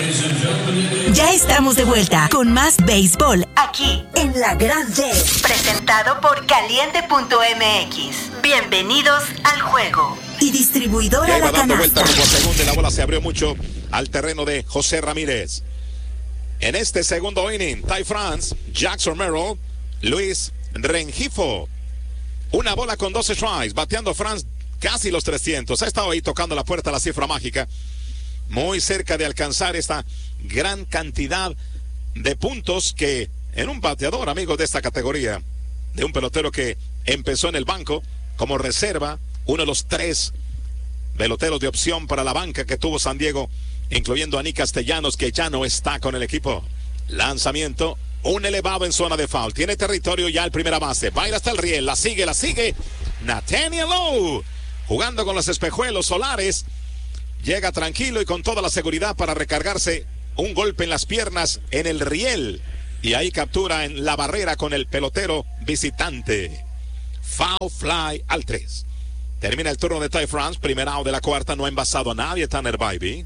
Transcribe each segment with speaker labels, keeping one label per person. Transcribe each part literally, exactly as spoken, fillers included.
Speaker 1: Ya estamos de vuelta con más béisbol aquí en La Grande. Presentado por Caliente punto M X. Bienvenidos al juego. Y distribuidora
Speaker 2: Ya iba
Speaker 1: La
Speaker 2: dando
Speaker 1: Canasta.
Speaker 2: vuelta rumbo a segunda y la bola se abrió mucho al terreno de José Ramírez. En este segundo inning, Ty France, Jackson Merrill, Luis Rengifo. Una bola con doce strikes, bateando France casi los trescientos. Ha estado ahí tocando la puerta la cifra mágica. Muy cerca de alcanzar esta gran cantidad de puntos que en un bateador, amigos de esta categoría, de un pelotero que empezó en el banco como reserva, uno de los tres peloteros de opción para la banca que tuvo San Diego, incluyendo a Nick Castellanos, que ya no está con el equipo. Lanzamiento, un elevado en zona de foul. Tiene territorio ya el primera base. Va a ir hasta el riel. La sigue, la sigue. Nathaniel Lowe, jugando con los espejuelos solares. Llega tranquilo y con toda la seguridad para recargarse un golpe en las piernas en el riel. Y ahí captura en la barrera con el pelotero visitante. Foul fly al tres. Termina el turno de Ty France. Primer out de la cuarta. No ha envasado a nadie Tanner Bybee.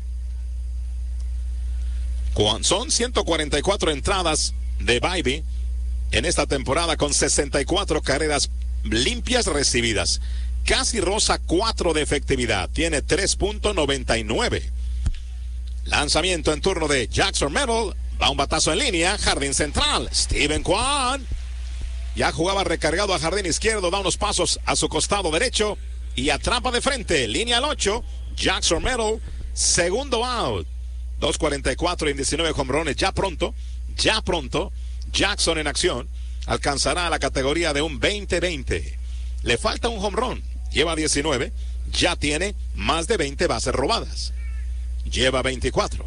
Speaker 2: Son ciento cuarenta y cuatro entradas de Bybee en esta temporada con sesenta y cuatro carreras limpias recibidas. Casi roza cuatro de efectividad. Tiene tres punto noventa y nueve. Lanzamiento en turno de Jackson Merrill. Va un batazo en línea. Jardín central. Steven Kwan. Ya jugaba recargado a jardín izquierdo. Da unos pasos a su costado derecho. Y atrapa de frente. Línea al ocho. Jackson Merrill. Segundo out. dos cuarenta y cuatro en diecinueve jonrones. Ya pronto. Ya pronto. Jackson en acción. Alcanzará la categoría de un veinte veinte. Le falta un jonrón. Lleva diecinueve. Ya tiene más de veinte bases robadas. Lleva veinticuatro.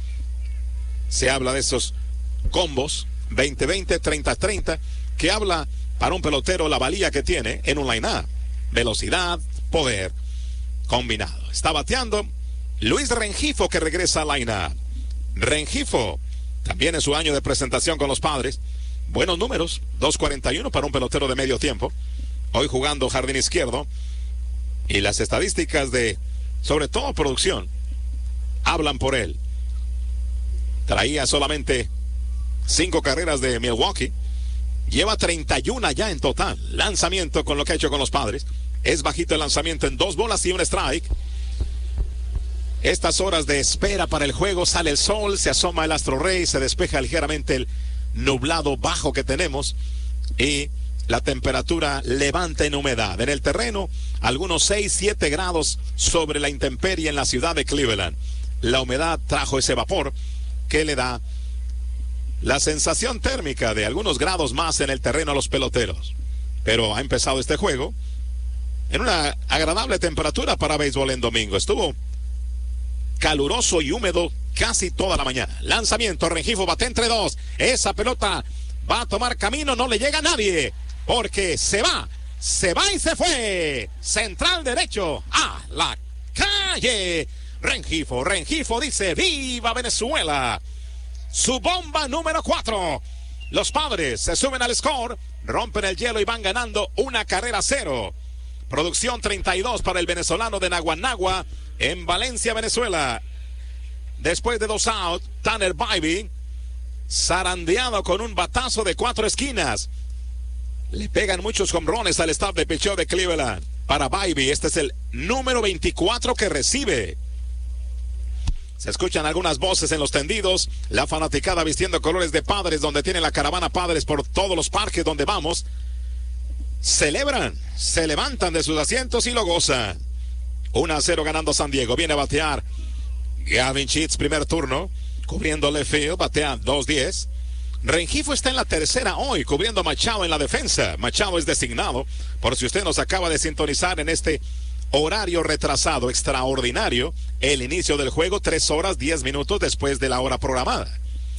Speaker 2: Se habla de esos combos veinte veinte, treinta treinta, que habla para un pelotero la valía que tiene en un line-up. Velocidad, poder, combinado. Está bateando Luis Rengifo, que regresa al line-up. Rengifo también en su año de presentación con los Padres. Buenos números, dos cuarenta y uno para un pelotero de medio tiempo. Hoy jugando jardín izquierdo. Y las estadísticas de, sobre todo producción, hablan por él. Traía solamente cinco carreras de Milwaukee. Lleva treinta y uno ya en total. Lanzamiento con lo que ha hecho con los Padres. Es bajito el lanzamiento en dos bolas y un strike. Estas horas de espera para el juego, sale el sol, se asoma el astro rey, se despeja ligeramente el nublado bajo que tenemos y la temperatura levanta en humedad. En el terreno, algunos seis, siete grados sobre la intemperie en la ciudad de Cleveland. La humedad trajo ese vapor que le da la sensación térmica de algunos grados más en el terreno a los peloteros. Pero ha empezado este juego en una agradable temperatura para béisbol en domingo. Estuvo caluroso y húmedo casi toda la mañana. Lanzamiento, Rengifo bate entre dos. Esa pelota va a tomar camino, no le llega a nadie, porque se va, se va y se fue. Central derecho a la calle. Rengifo, Rengifo dice, ¡viva Venezuela! Su bomba número cuatro. Los Padres se suben al score, rompen el hielo y van ganando una carrera a cero. Producción treinta y dos para el venezolano de Naguanagua en Valencia, Venezuela. Después de dos outs, Tanner Bybee, zarandeado con un batazo de cuatro esquinas. Le pegan muchos jonrones al staff de picheo de Cleveland. Para Bybee, este es el número veinticuatro que recibe. Se escuchan algunas voces en los tendidos. La fanaticada vistiendo colores de Padres, donde tiene la caravana Padres por todos los parques donde vamos. Celebran, se levantan de sus asientos y lo gozan. uno a cero ganando San Diego. Viene a batear Gavin Sheets, primer turno, cubriendo left field, batea dos diez. Rengifo está en la tercera hoy, cubriendo a Machado en la defensa. Machado es designado, por si usted nos acaba de sintonizar en este horario retrasado, extraordinario, el inicio del juego, tres horas, diez minutos después de la hora programada.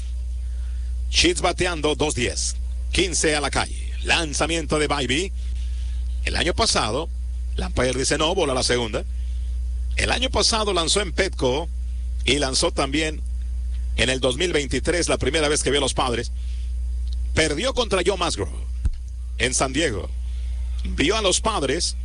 Speaker 2: Sheets bateando dos diez, quince a la calle. Lanzamiento de Bybee. El año pasado, Lampard dice no, bola la segunda. El año pasado lanzó en Petco y lanzó también en el dos mil veintitrés, la primera vez que vio a los Padres. Perdió contra Joe Musgrove en San Diego. Vio a los Padres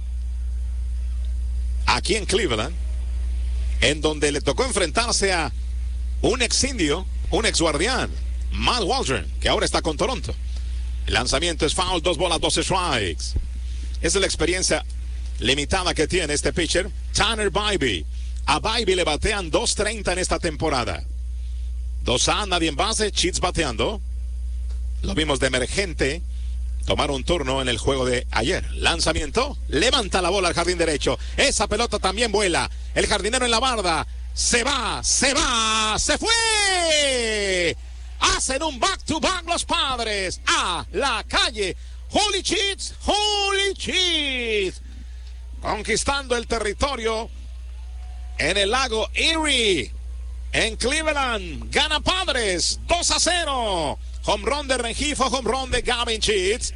Speaker 2: aquí en Cleveland, en donde le tocó enfrentarse a un ex indio, un ex guardián, Matt Waldron, que ahora está con Toronto. El lanzamiento es foul, dos bolas, dos strikes. Esa es la experiencia limitada que tiene este pitcher, Tanner Bibee. A Bibee le batean dos treinta en esta temporada. Dos A, nadie en base, Cheats bateando. Lo vimos de emergente tomar un turno en el juego de ayer. Lanzamiento, levanta la bola al jardín derecho. Esa pelota también vuela. El jardinero en la barda. Se va, se va, se fue. Hacen un back to back los Padres. A la calle. Holy Cheats, Holy Cheats. Conquistando el territorio en el lago Erie. En Cleveland, gana Padres, dos a cero. Home run de Rengifo, home run de Gavin Cheats.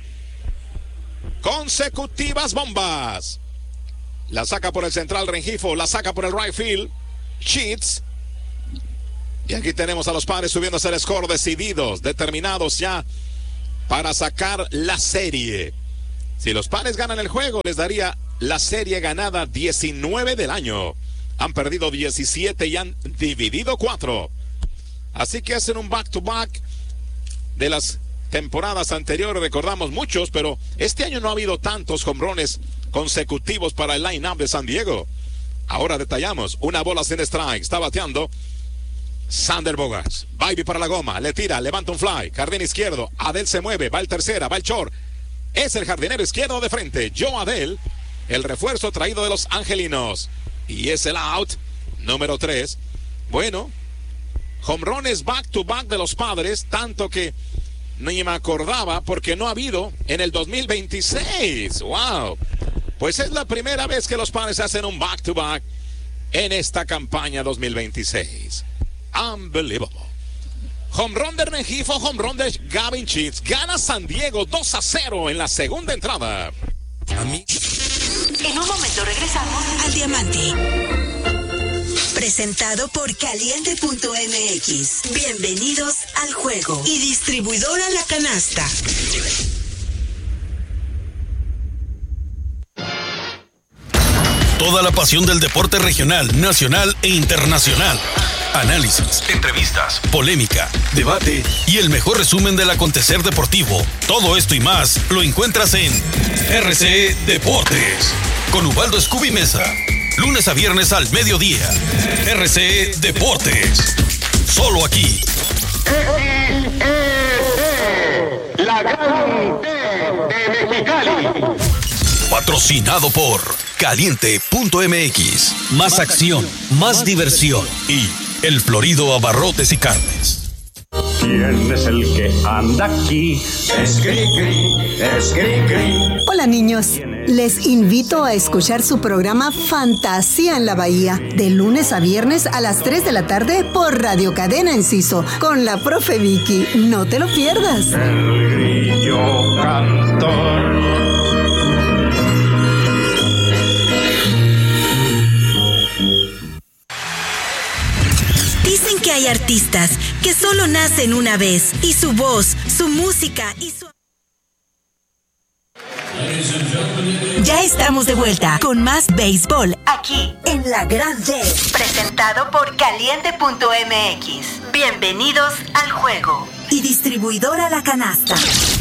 Speaker 2: Consecutivas bombas. La saca por el central Rengifo, la saca por el right field Cheats. Y aquí tenemos a los Padres subiéndose el score, decididos, determinados ya para sacar la serie. Si los Padres ganan el juego, les daría la serie ganada diecinueve del año. Han perdido diecisiete y han dividido cuatro. Así que hacen un back-to-back de las temporadas anteriores. Recordamos muchos, pero este año no ha habido tantos jonrones consecutivos para el line-up de San Diego. Ahora detallamos. Una bola sin strike. Está bateando Xander Bogaerts. Bibee para la goma. Le tira, levanta un fly. Jardín izquierdo. Adell se mueve. Va el tercera, va el short. Es el jardinero izquierdo de frente. Joe Adell, el refuerzo traído de los angelinos. Y es el out número tres. Bueno, jonrones back to back de los Padres, tanto que ni me acordaba porque no ha habido en el dos mil veintiséis. Wow. Pues es la primera vez que los Padres hacen un back to back en esta campaña dos mil veintiséis. Unbelievable. Home run de Rengifo, home run de Gavin Cheats. Gana San Diego dos a cero en la segunda entrada.
Speaker 1: A mí. En un momento regresamos al Diamante. Presentado por Caliente punto M X. Bienvenidos al juego. Y distribuidora La Canasta.
Speaker 3: Toda la pasión del deporte regional, nacional e internacional. Análisis, entrevistas, polémica, debate y el mejor resumen del acontecer deportivo. Todo esto y más lo encuentras en R C E Deportes con Ubaldo Scooby Mesa. Lunes a viernes al mediodía. R C E Deportes. Solo aquí.
Speaker 4: La Gran T de Mexicali.
Speaker 3: Patrocinado por Caliente punto M X. Más acción, más diversión y El Florido Abarrotes y Carnes.
Speaker 4: ¿Quién es el que anda aquí? Es Cricri, es Cricri.
Speaker 5: Hola niños, les invito a escuchar su programa Fantasía en la Bahía, de lunes a viernes a las tres de la tarde por Radio Cadena Enciso, con la profe Vicky. No te lo pierdas.
Speaker 4: El grillo cantor.
Speaker 1: Dicen que hay artistas que solo nacen una vez y su voz, su música y su... Ya estamos de vuelta con más béisbol aquí en La Gran D. Presentado por Caliente punto M X. Bienvenidos al juego. Y distribuidora La Canasta.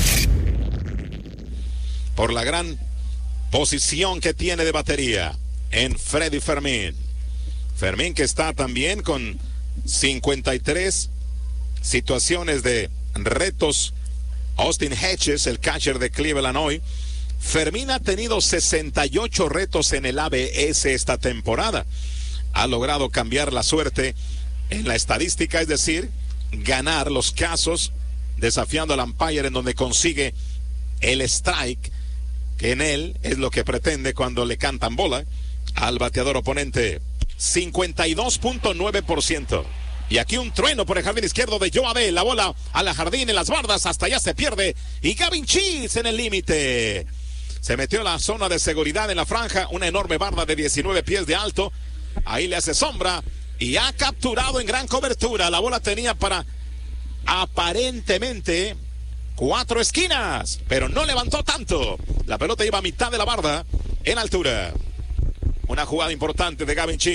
Speaker 2: Por la gran posición que tiene de batería en Freddy Fermín. Fermín que está también con cincuenta y tres situaciones de retos. Austin Hedges, el catcher de Cleveland hoy. Fermín ha tenido sesenta y ocho retos en el A B S esta temporada. Ha logrado cambiar la suerte en la estadística, es decir, ganar los casos desafiando al umpire en donde consigue el strike, que en él es lo que pretende cuando le cantan bola al bateador oponente. cincuenta y dos punto nueve por ciento. Y aquí un trueno por el jardín izquierdo de Joe Adell. La bola a la jardín en las bardas, hasta allá se pierde. Y Gavin Cheats en el límite. Se metió en la zona de seguridad en la franja. Una enorme barda de diecinueve pies de alto. Ahí le hace sombra. Y ha capturado en gran cobertura. La bola tenía para aparentemente cuatro esquinas. Pero no levantó tanto. La pelota iba a mitad de la barda en altura. Una jugada importante de Gavin Cheats.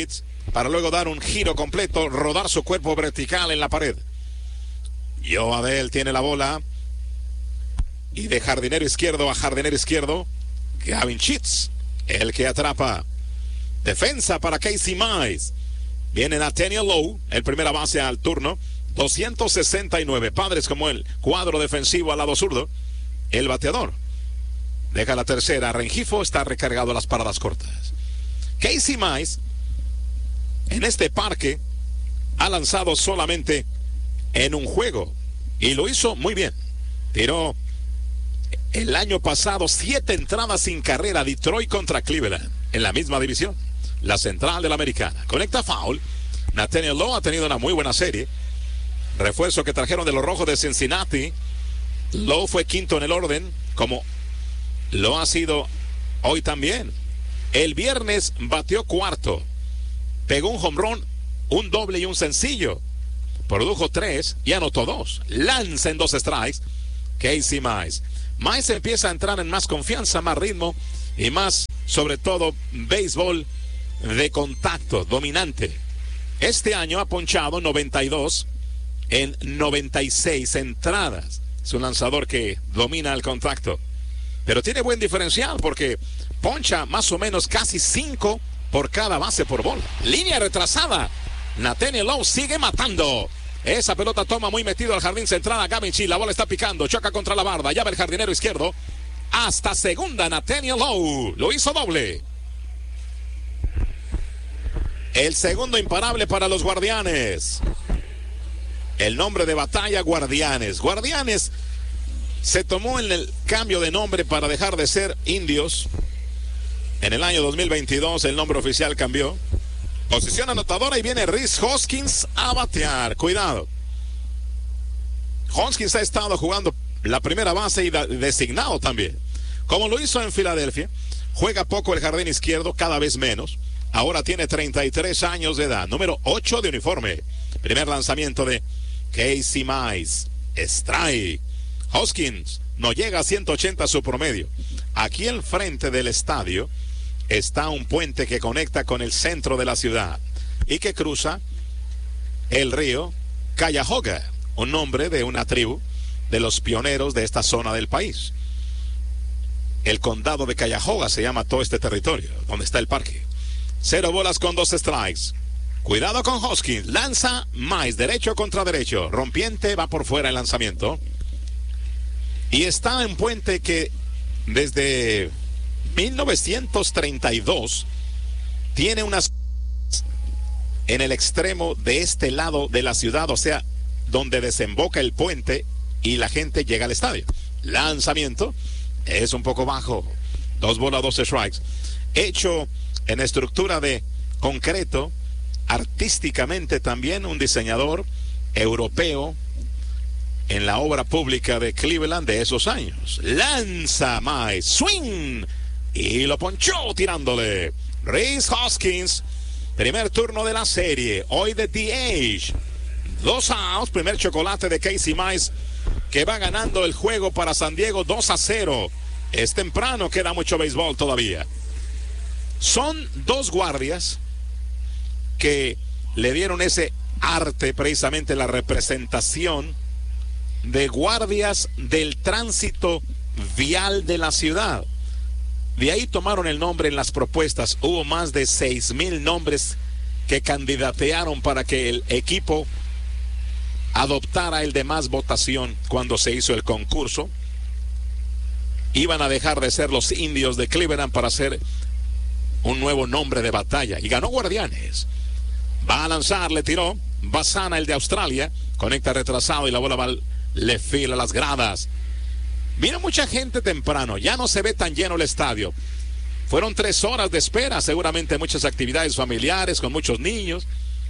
Speaker 2: para luego dar un giro completo, rodar su cuerpo vertical en la pared. Joe Adell tiene la bola. Y de jardinero izquierdo a jardinero izquierdo, Gavin Sheets, el que atrapa. Defensa para Casey Mize. Viene Nathaniel Lowe, el primera base al turno. doscientos sesenta y nueve. Padres como el cuadro defensivo al lado zurdo. El bateador. Deja la tercera. Rengifo está recargado a las paradas cortas. Casey Mize, en este parque, ha lanzado solamente en un juego. Y lo hizo muy bien. Tiró el año pasado siete entradas sin carrera. Detroit contra Cleveland. En la misma división. La central de la americana. Conecta foul. Nathaniel Lowe ha tenido una muy buena serie. Refuerzo que trajeron de los Rojos de Cincinnati. Lowe fue quinto en el orden, como lo ha sido hoy también. El viernes batió cuarto. Pegó un home run, un doble y un sencillo. Produjo tres y anotó dos. Lanza en dos strikes. Casey Mize. Mize empieza a entrar en más confianza, más ritmo y más, sobre todo, béisbol de contacto, dominante. Este año ha ponchado noventa y dos en noventa y seis entradas. Es un lanzador que domina el contacto. Pero tiene buen diferencial porque poncha más o menos casi cinco por cada base por bola. Línea retrasada. Nathaniel Lowe sigue matando. Esa pelota toma muy metido al jardín central a Gavin Sheets. La bola está picando, choca contra la barda. Ya va el jardinero izquierdo. Hasta segunda, Nathaniel Lowe. Lo hizo doble. El segundo imparable para los Guardianes. El nombre de batalla, Guardianes. Guardianes se tomó en el cambio de nombre para dejar de ser Indios. En el año dos mil veintidós el nombre oficial cambió. Posición anotadora y viene Rhys Hoskins a batear. Cuidado. Hoskins ha estado jugando la primera base y designado también. Como lo hizo en Filadelfia. Juega poco el jardín izquierdo, cada vez menos. Ahora tiene treinta y tres años de edad. Número ocho de uniforme. Primer lanzamiento de Casey Mize. Strike. Hoskins no llega a ciento ochenta su promedio. Aquí al frente del estadio está un puente que conecta con el centro de la ciudad y que cruza el río Cuyahoga, un nombre de una tribu de los pioneros de esta zona del país. El condado de Cuyahoga se llama todo este territorio, donde está el parque. Cero bolas con dos strikes. Cuidado con Hoskins. Lanza Mize, derecho contra derecho. Rompiente, va por fuera el lanzamiento. Y está en puente que desde mil novecientos treinta y dos tiene unas en el extremo de este lado de la ciudad, o sea, donde desemboca el puente y la gente llega al estadio. Lanzamiento es un poco bajo. Dos bolas, dos strikes. Hecho en estructura de concreto, artísticamente también un diseñador europeo en la obra pública de Cleveland de esos años. Lanza Mize, swing, y lo ponchó tirándole. Rhys Hoskins, primer turno de la serie, hoy de D H. Dos outs, primer chocolate de Casey Mize, que va ganando el juego para San Diego dos a cero. Es temprano, queda mucho béisbol todavía. Son dos guardias que le dieron ese arte, precisamente la representación de guardias del tránsito vial de la ciudad. De ahí tomaron el nombre en las propuestas. Hubo más de seis mil nombres que candidatearon para que el equipo adoptara el de más votación cuando se hizo el concurso. Iban a dejar de ser los Indios de Cleveland para ser un nuevo nombre de batalla. Y ganó Guardianes. Va a lanzar, le tiró. Basana, el de Australia. Conecta retrasado y la bola va al left field, a las gradas. Vino mucha gente temprano. Ya no se ve tan lleno el estadio. Fueron tres horas de espera. Seguramente muchas actividades familiares con muchos niños.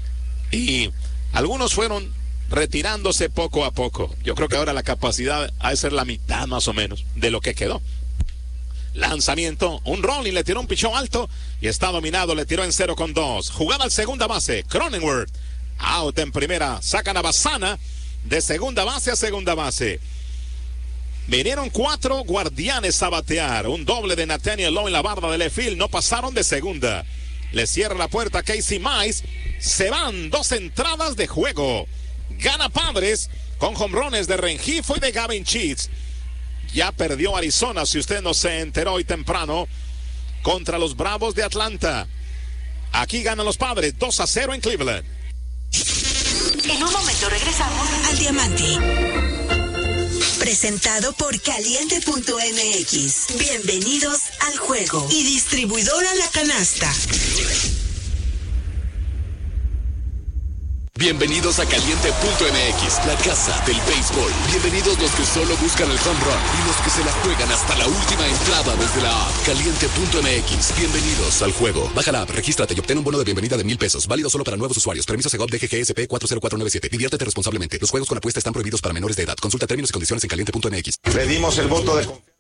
Speaker 2: Y algunos fueron retirándose poco a poco. Yo creo que ahora la capacidad ha de ser la mitad más o menos de lo que quedó. Lanzamiento, un rolling, le tiró un pichón alto y está dominado, le tiró en cero con dos. Jugada al segunda base, Cronenworth. Out en primera, sacan a Basana de segunda base a segunda base. Vinieron cuatro Guardianes a batear. Un doble de Nathaniel Lowe en la barda de left field. No pasaron de segunda. Le cierra la puerta a Casey Mize. Se van dos entradas de juego. Gana Padres con jonrones de Rengifo y de Gavin Sheets. Ya perdió Arizona, si usted no se enteró hoy temprano, contra los Bravos de Atlanta. Aquí ganan los Padres dos a cero en Cleveland.
Speaker 1: En un momento regresamos al Diamante. Presentado por Caliente punto M X. Bienvenidos al juego. Y distribuidora La Canasta.
Speaker 6: Bienvenidos a Caliente punto M X, la casa del béisbol. Bienvenidos los que solo buscan el home run y los que se la juegan hasta la última entrada desde la app. Caliente punto M X, bienvenidos al juego. Baja la app, regístrate y obtén un bono de bienvenida de mil pesos. Válido solo para nuevos usuarios. Permiso Segov D G G S P cuatro cero cuatro nueve siete. Diviértete responsablemente. Los juegos con apuesta están prohibidos para menores de edad. Consulta términos y condiciones en Caliente punto M X.
Speaker 7: Pedimos el voto de confianza.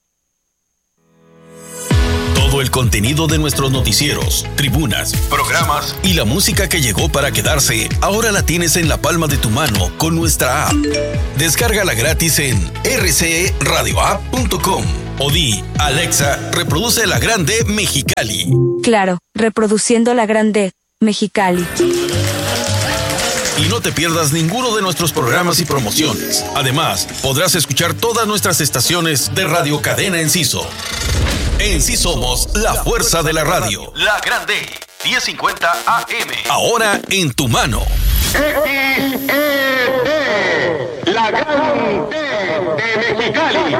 Speaker 3: Todo el contenido de nuestros noticieros, tribunas, programas y la música que llegó para quedarse, ahora la tienes en la palma de tu mano con nuestra app. Descárgala gratis en r c e radio app punto com o di, Alexa, reproduce La Grande Mexicali.
Speaker 8: Claro, reproduciendo La Grande Mexicali.
Speaker 3: Y no te pierdas ninguno de nuestros programas y promociones. Además, podrás escuchar todas nuestras estaciones de Radio Cadena Enciso. En sí somos la fuerza de la radio. La Grande, diez cincuenta A M. Ahora en tu mano.
Speaker 4: X E D, la Grande de Mexicali.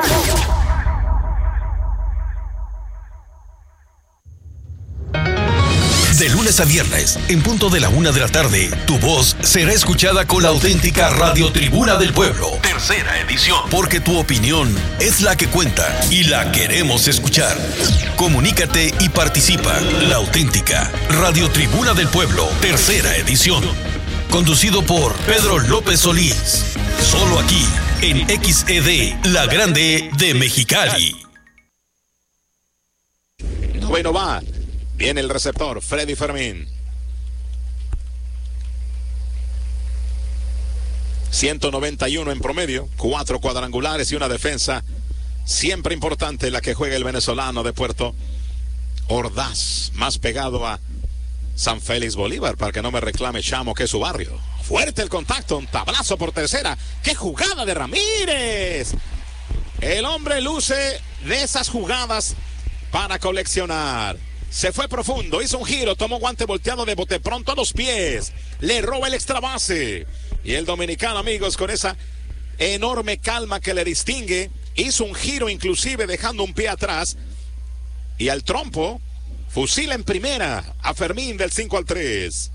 Speaker 3: De lunes a viernes, en punto de la una de la tarde, tu voz será escuchada con la auténtica Radio Tribuna del Pueblo. Tercera edición. Porque tu opinión es la que cuenta y la queremos escuchar. Comunícate y participa. La auténtica Radio Tribuna del Pueblo. Tercera edición. Conducido por Pedro López Solís. Solo aquí, en X E D, La Grande de Mexicali.
Speaker 2: Noveno va. Viene el receptor, Freddy Fermín. ciento noventa y uno en promedio, cuatro cuadrangulares y una defensa siempre importante, la que juega el venezolano de Puerto Ordaz, más pegado a San Félix Bolívar, para que no me reclame Chamo que es su barrio. Fuerte el contacto, un tablazo por tercera. ¡Qué jugada de Ramírez! El hombre luce de esas jugadas para coleccionar. Se fue profundo, hizo un giro, tomó guante volteado de bote pronto a los pies. Le roba el extra base. Y el dominicano, amigos, con esa enorme calma que le distingue, hizo un giro inclusive dejando un pie atrás. Y al trompo, fusila en primera a Fermín del cinco al tres.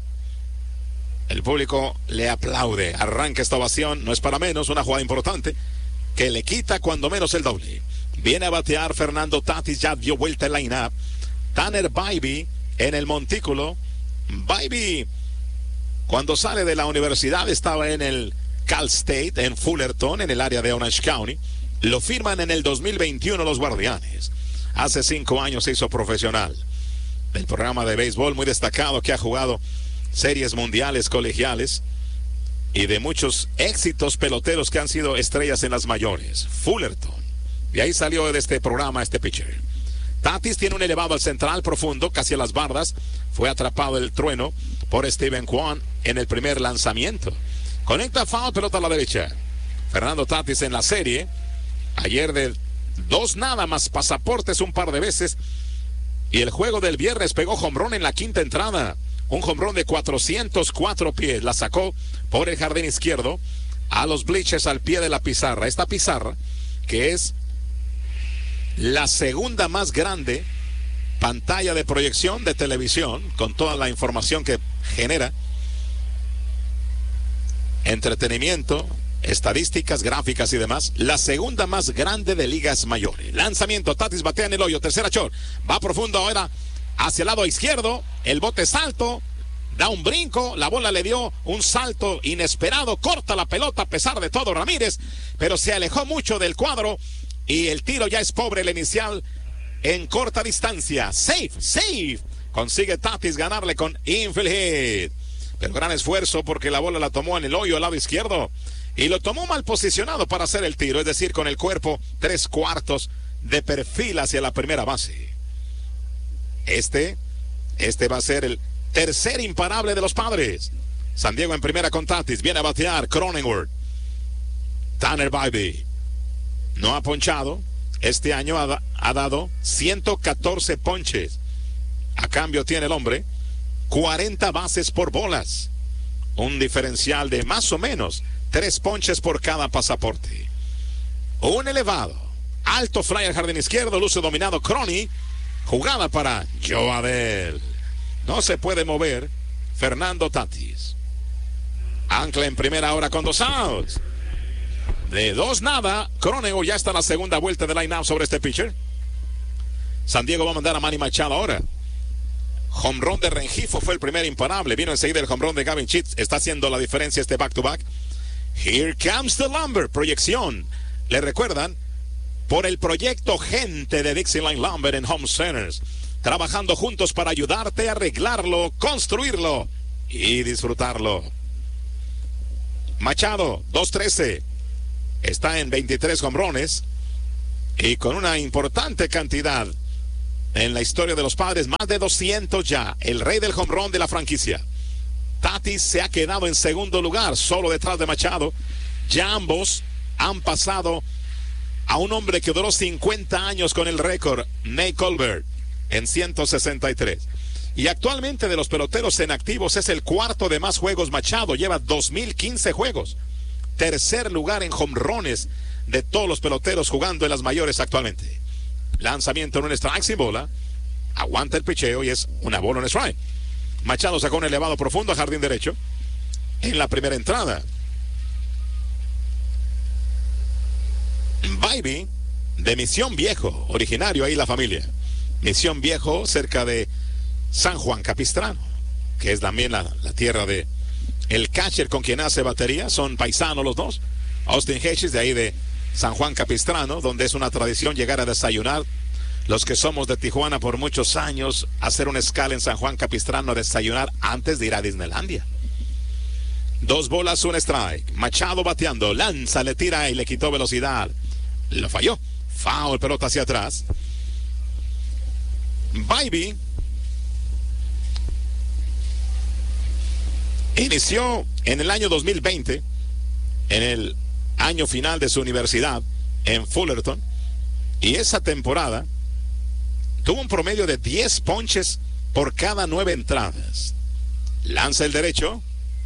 Speaker 2: El público le aplaude. Arranca esta ovación, no es para menos, una jugada importante que le quita cuando menos el doble. Viene a batear Fernando Tatis, ya dio vuelta el line-up. Tanner Bybee en el montículo. Bybee, cuando sale de la universidad, estaba en el Cal State, en Fullerton, en el área de Orange County. Lo firman en el dos mil veintiuno los Guardianes. Hace cinco años se hizo profesional del programa de béisbol, muy destacado, que ha jugado series mundiales colegiales y de muchos éxitos peloteros que han sido estrellas en las mayores. Fullerton. De ahí salió de este programa este pitcher. Tatis tiene un elevado al central profundo, casi a las bardas. Fue atrapado el trueno por Steven Kwan en el primer lanzamiento. Conecta foul, pelota a la derecha. Fernando Tatis en la serie. Ayer de dos nada más pasaportes un par de veces. Y el juego del viernes pegó jonrón en la quinta entrada. Un jonrón de cuatrocientos cuatro pies. La sacó por el jardín izquierdo a los bleachers al pie de la pizarra. Esta pizarra que es la segunda más grande pantalla de proyección de televisión, con toda la información que genera, entretenimiento, estadísticas, gráficas y demás, la segunda más grande de ligas mayores. Lanzamiento, Tatis batea en el hoyo, tercera short, va profundo ahora hacia el lado izquierdo, el bote salto, da un brinco, la bola le dio un salto inesperado, corta la pelota a pesar de todo Ramírez, pero se alejó mucho del cuadro. Y el tiro ya es pobre, el inicial en corta distancia. Safe, safe. Consigue Tatis ganarle con infield hit. Pero gran esfuerzo porque la bola la tomó en el hoyo al lado izquierdo. Y lo tomó mal posicionado para hacer el tiro. Es decir, con el cuerpo tres cuartos de perfil hacia la primera base. Este Este va a ser el tercer imparable de los Padres. San Diego en primera con Tatis. Viene a batear Cronenworth. Tanner Bibee no ha ponchado. Este año ha, ha dado ciento catorce ponches. A cambio tiene el hombre cuarenta bases por bolas. Un diferencial de más o menos tres ponches por cada pasaporte. Un elevado, alto fly al jardín izquierdo, luce dominado Crony. Jugada para Joe Adell. No se puede mover Fernando Tatis. Ancla en primera hora con dos outs. De dos nada, Cronenworth ya está en la segunda vuelta de line-up sobre este pitcher. San Diego va a mandar a Manny Machado ahora. Home run de Rengifo fue el primer imparable. Vino enseguida el home run de Gavin Sheets. Está haciendo la diferencia este back-to-back. Here comes the lumber. Proyección. Le recuerdan, por el proyecto Gente de Dixieland Lumber en Home Centers. Trabajando juntos para ayudarte a arreglarlo, construirlo y disfrutarlo. Machado, dos trece. Está en veintitrés jonrones y con una importante cantidad en la historia de los Padres, más de doscientos ya, el rey del home run de la franquicia. Tatis se ha quedado en segundo lugar, solo detrás de Machado. Ya ambos han pasado a un hombre que duró cincuenta años con el récord, Nate Colbert, en ciento sesenta y tres. Y actualmente de los peloteros en activos es el cuarto de más juegos. Machado lleva dos mil quince juegos. Tercer lugar en jonrones de todos los peloteros jugando en las mayores actualmente. Lanzamiento en un strike sin bola. Aguanta el picheo y es una bola en strike. Machado sacó un elevado profundo a jardín derecho en la primera entrada. Bibee de Misión Viejo, originario ahí la familia. Misión Viejo, cerca de San Juan Capistrano, que es también la, la tierra de el catcher con quien hace batería. Son paisanos los dos. Austin Hedges, de ahí de San Juan Capistrano, donde es una tradición llegar a desayunar. Los que somos de Tijuana por muchos años, hacer una escala en San Juan Capistrano a desayunar antes de ir a Disneylandia. Dos bolas, un strike. Machado bateando, lanza, le tira y le quitó velocidad. Lo falló. Foul, pelota hacia atrás. Bibee inició en el año dos mil veinte, en el año final de su universidad en Fullerton, y esa temporada tuvo un promedio de diez ponches por cada nueve entradas. Lanza el derecho,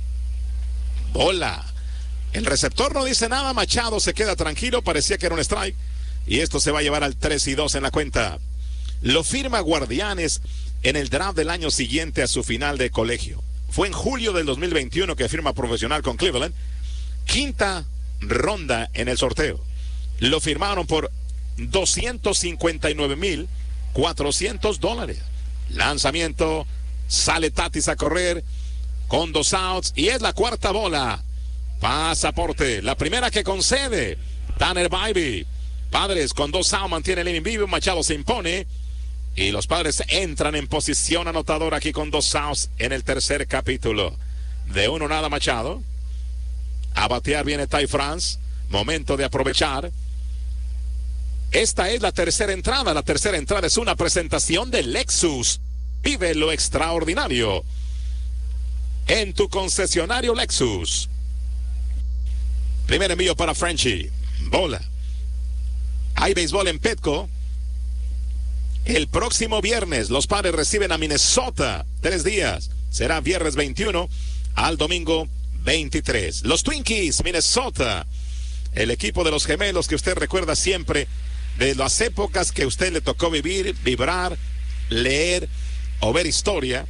Speaker 2: bola. El receptor no dice nada, Machado se queda tranquilo, parecía que era un strike, y esto se va a llevar al tres y dos en la cuenta. Lo firma Guardianes en el draft del año siguiente a su final de colegio. Fue en julio del dos mil veintiuno que firma profesional con Cleveland. Quinta ronda en el sorteo. Lo firmaron por doscientos cincuenta y nueve mil cuatrocientos dólares. Lanzamiento, sale Tatis a correr con dos outs y es la cuarta bola. Pasaporte, la primera que concede Tanner Bibee. Padres con dos outs mantiene el inning vivo. Machado se impone y los Padres entran en posición anotadora aquí con dos outs en el tercer capítulo. De uno nada Machado. A batear viene Ty France. Momento de aprovechar. Esta es la tercera entrada. La tercera entrada es una presentación de Lexus. Vive lo extraordinario en tu concesionario Lexus. Primer envío para Frenchy. Bola. Hay béisbol en Petco. El próximo viernes los Padres reciben a Minnesota. Tres días. Será viernes veintiuno al domingo veintitrés. Los Twinkies, Minnesota. El equipo de los gemelos que usted recuerda siempre de las épocas que a usted le tocó vivir, vibrar, leer o ver historia.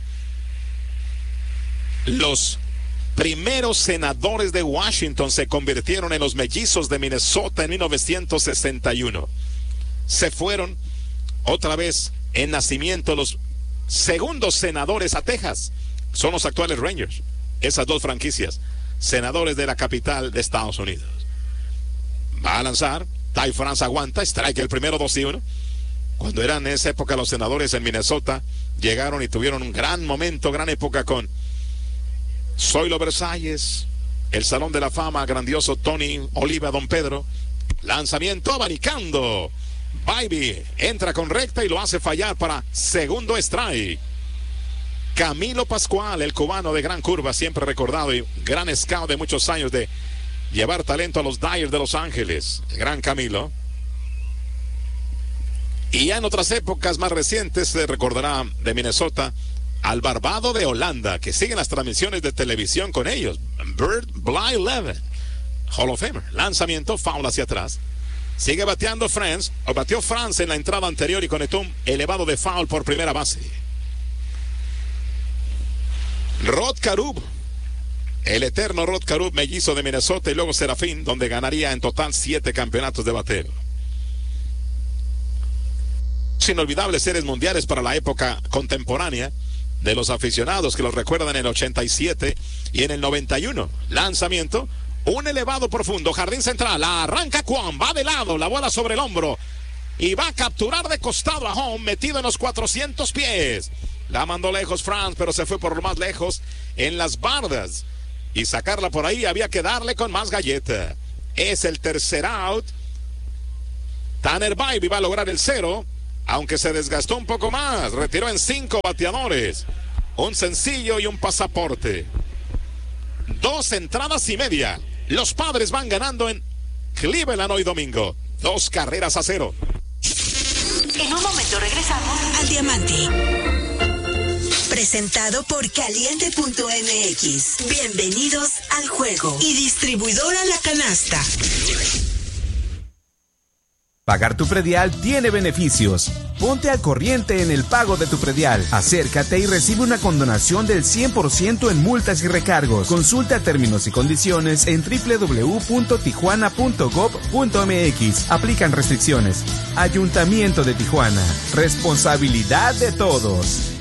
Speaker 2: Los primeros senadores de Washington se convirtieron en los mellizos de Minnesota en mil novecientos sesenta y uno. Se fueron otra vez en nacimiento los segundos senadores a Texas. Son los actuales Rangers. Esas dos franquicias, senadores de la capital de Estados Unidos. Va a lanzar. Ty France aguanta. Strike el primero, dos y uno. Cuando eran en esa época los senadores en Minnesota, llegaron y tuvieron un gran momento, gran época con Zoilo Versalles, el Salón de la Fama, grandioso Tony Oliva, Don Pedro. Lanzamiento, abanicando. Bibee entra con recta y lo hace fallar para segundo strike. Camilo Pascual, el cubano de gran curva, siempre recordado y gran scout de muchos años de llevar talento a los Dyers de Los Ángeles. El gran Camilo. Y ya en otras épocas más recientes se recordará de Minnesota al Barbado de Holanda, que siguen las transmisiones de televisión con ellos. Bert Blyleven, Hall of Famer. Lanzamiento, foul hacia atrás. Sigue bateando Franz, o batió Franz en la entrada anterior y conectó un elevado de foul por primera base. Rod Carew, el eterno Rod Carew, mellizo de Minnesota y luego Serafín, donde ganaría en total siete campeonatos de bateo. Inolvidables series mundiales para la época contemporánea de los aficionados que los recuerdan en el ochenta y siete y en el noventa y uno. Lanzamiento, un elevado profundo, jardín central, la arranca Kwon, va de lado, la bola sobre el hombro y va a capturar de costado a home, metido en los cuatrocientos pies. La mandó lejos Franz, pero se fue por lo más lejos en las bardas y sacarla por ahí había que darle con más galleta. Es el tercer out. Tanner Bybee va a lograr el cero, aunque se desgastó un poco más. Retiró en cinco bateadores, un sencillo y un pasaporte. Dos entradas y media. Los Padres van ganando en Cleveland hoy domingo. Dos carreras a cero.
Speaker 1: En un momento regresamos al Diamante. Presentado por Caliente punto M X. Bienvenidos al juego. Y distribuidora La Canasta.
Speaker 7: Pagar tu predial tiene beneficios. Ponte al corriente en el pago de tu predial. Acércate y recibe una condonación del cien por ciento en multas y recargos. Consulta términos y condiciones en doble u doble u doble u punto tijuana punto gov punto m x. Aplican restricciones. Ayuntamiento de Tijuana. Responsabilidad de todos.